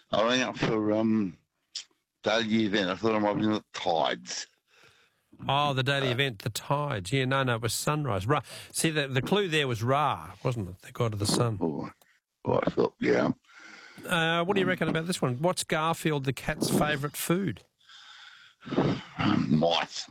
I rang up for daily event. I thought I might be in the Tides. Oh, the daily event, the tides. Yeah, no, it was sunrise. Ra. See, the clue there was Ra, wasn't it? The god of the sun. Oh, I thought, yeah. What do you reckon about this one? What's Garfield the cat's favourite food? Mice.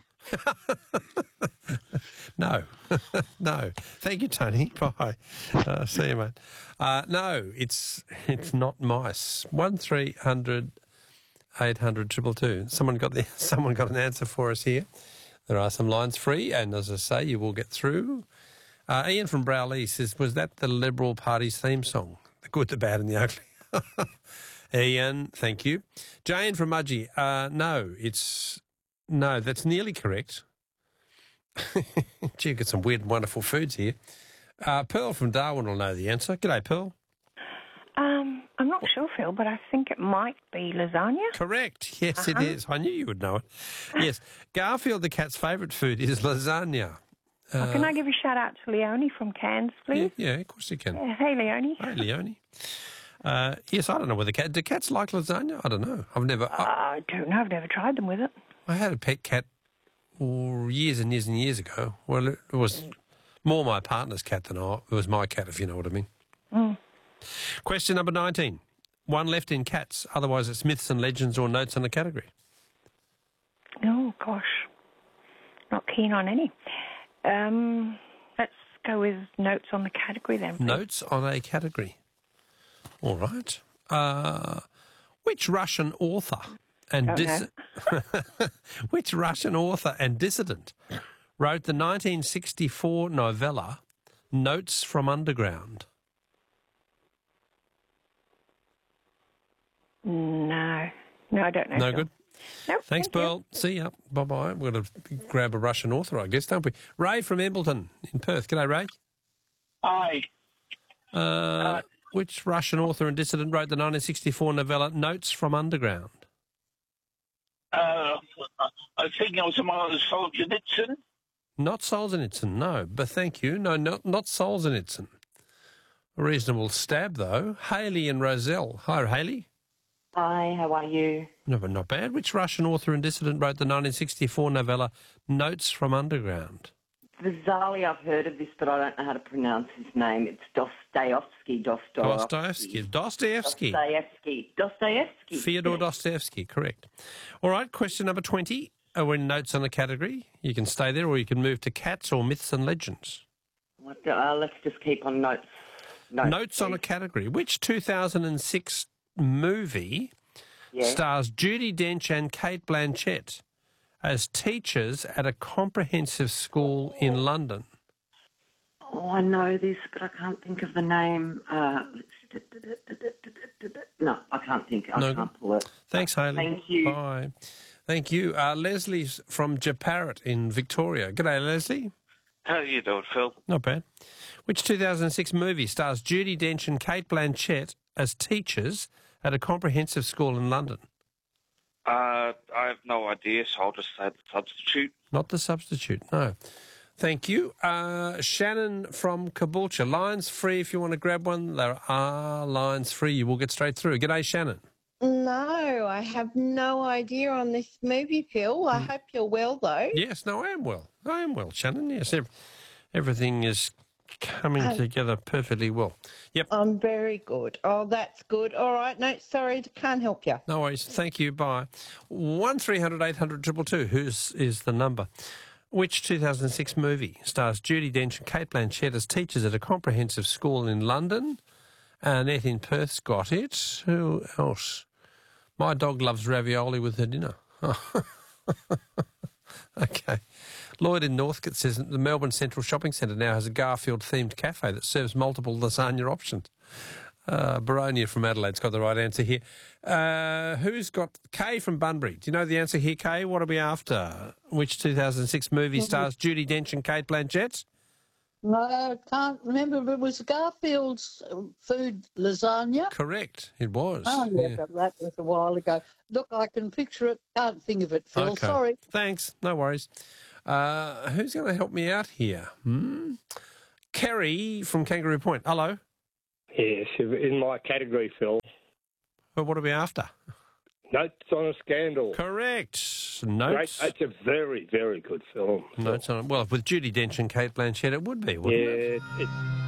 No. No. Thank you, Tony. Bye. See you, mate. No, it's not mice. 1300 800 222. Someone got an answer for us here. There are some lines free, and as I say, you will get through. Ian from Browley says, was that the Liberal Party's theme song? The good, the bad and the ugly. Ian, thank you. Jane from Mudgee, no, that's nearly correct. Gee, you've got some weird and wonderful foods here. Pearl from Darwin will know the answer. G'day, Pearl. I'm not sure, Phil, but I think it might be lasagna. Correct. Yes, It is. I knew you would know it. Yes. Garfield the cat's favourite food is lasagna. Can I give a shout-out to Leonie from Cairns, please? Yeah, of course you can. Hey, Leonie. Hey, Leonie. Yes, I don't know whether do cats like lasagna? I don't know. I don't know. I've never tried them with it. I had a pet cat years and years and years ago. Well, it was more my partner's cat than it was my cat, if you know what I mean. Mm. Question number 19. One left in cats, otherwise it's myths and legends or notes on the category. Oh, gosh. Not keen on any. Let's go with notes on the category then, please. Notes on a category. All right. Which Russian author and which Russian author and dissident wrote the 1964 novella Notes from Underground? No, I don't know. No good? Nope, Thanks, Pearl. See ya. Bye-bye. We're going to grab a Russian author, I guess, don't we? Ray from Embleton in Perth. G'day, Ray. Hi. Which Russian author and dissident wrote the 1964 novella Notes from Underground? I think it was Solzhenitsyn. Not Solzhenitsyn, no. But thank you. No, not Solzhenitsyn. A reasonable stab, though. Haley and Roselle. Hi, Haley. Hi, how are you? No, but not bad. Which Russian author and dissident wrote the 1964 novella Notes from Underground? Bizarrely, I've heard of this, but I don't know how to pronounce his name. It's Dostoevsky. Fyodor Dostoevsky, correct. All right, question number 20. We're in notes on the category. You can stay there or you can move to cats or myths and legends. Let's just keep on notes. Notes on a category. Which 2006 movie stars Judi Dench and Cate Blanchett as teachers at a comprehensive school in London? Oh, I know this, but I can't think of the name. No, I can't think. I can't pull it. Thanks, Hayley. Thank you. Bye. Thank you. Leslie's from Japarrit in Victoria. G'day, Leslie. How are you doing, Phil? Not bad. Which 2006 movie stars Judi Dench and Cate Blanchett as teachers at a comprehensive school in London? I have no idea, so I'll just say The Substitute. Not The Substitute, no. Thank you. Shannon from Caboolture. Lines free if you want to grab one. There are lines free. You will get straight through. G'day, Shannon. No, I have no idea on this movie, Phil. I hope you're well, though. Yes, no, I am well. I am well, Shannon. Yes, everything is coming together perfectly well. Yep. I'm very good. Oh, that's good. All right. No, sorry, can't help you. No worries. Thank you. Bye. 1300 800 222. Whose is the number? Which 2006 movie stars Judi Dench and Cate Blanchett as teachers at a comprehensive school in London? Annette in Perth's got it. Who else? My dog loves ravioli with her dinner. Okay. Lloyd in Northcote says that the Melbourne Central Shopping Centre now has a Garfield-themed cafe that serves multiple lasagna options. Baronia from Adelaide's got the right answer here. Who's got Kay from Bunbury? Do you know the answer here, Kay? What are we after? Which 2006 movie stars Judi Dench and Cate Blanchett? No, I can't remember, but it was Garfield's food lasagna. Correct, it was. Oh, yeah, but that was a while ago. Look, I can picture it, can't think of it, Phil. Okay. Sorry. Thanks, no worries. Who's going to help me out here? Kerry from Kangaroo Point. Hello. Yes, in my category, Phil. But what are we after? Notes on a Scandal. Correct. Great. Notes. It's a very, very good film. Notes on. Well, with Judi Dench and Kate Blanchett, it would be, wouldn't it? Yeah, it's